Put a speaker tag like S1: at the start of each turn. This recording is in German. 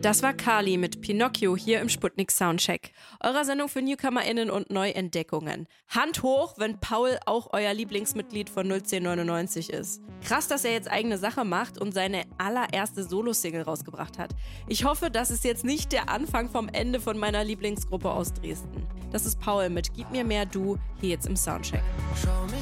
S1: Das war Kali mit Pinocchio hier im Sputnik Soundcheck. Eurer Sendung für NewcomerInnen und Neuentdeckungen. Hand hoch, wenn Paul auch euer Lieblingsmitglied von 01099 ist. Krass, dass er jetzt eigene Sache macht und seine allererste Solo-Single rausgebracht hat. Ich hoffe, das ist jetzt nicht der Anfang vom Ende von meiner Lieblingsgruppe aus Dresden. Das ist Paul mit Gib mir mehr Du, hier jetzt im Soundcheck.
S2: Schau mich